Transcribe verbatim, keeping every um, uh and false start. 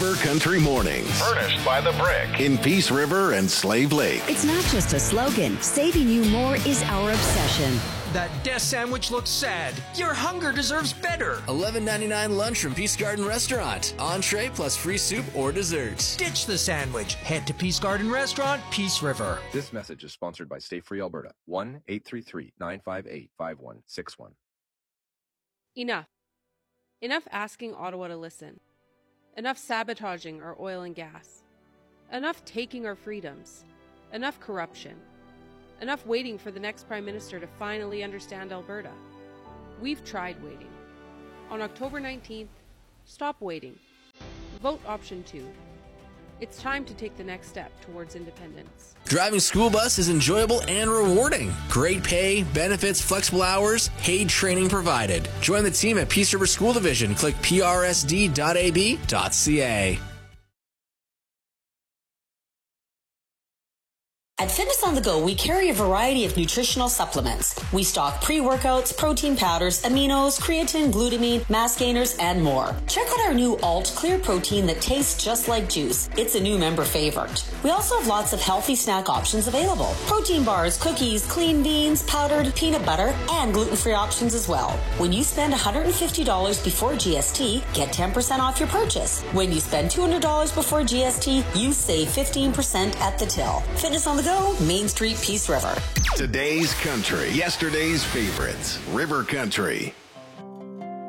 River Country Mornings. Furnished by The Brick in Peace River and Slave Lake. It's not just a slogan. Saving you more is our obsession. That death sandwich looks sad. Your hunger deserves better. eleven ninety-nine lunch from Peace Garden Restaurant. Entree plus free soup or dessert. Ditch the sandwich. Head to Peace Garden Restaurant, Peace River. This message is sponsored by Stay Free Alberta. one eight three three, nine five eight, five one six one. Enough. Enough asking Ottawa to listen. Enough sabotaging our oil and gas. Enough taking our freedoms. Enough corruption. Enough waiting for the next Prime Minister to finally understand Alberta. We've tried waiting. On October nineteenth, stop waiting. Vote option two. It's time to take the next step towards independence. Driving school bus is enjoyable and rewarding. Great pay, benefits, flexible hours, paid training provided. Join the team at Peace River School Division. Click p r s d dot a b dot c a. At Fitness on the Go, we carry a variety of nutritional supplements. We stock pre-workouts, protein powders, aminos, creatine, glutamine, mass gainers, and more. Check out our new Alt Clear Protein that tastes just like juice. It's a new member favorite. We also have lots of healthy snack options available. Protein bars, cookies, clean beans, powdered peanut butter, and gluten-free options as well. When you spend one hundred fifty dollars before G S T, get ten percent off your purchase. When you spend two hundred dollars before G S T, you save fifteen percent at the till. Fitness on the Go, Main Street, Peace River. Today's country, yesterday's favorites. River Country.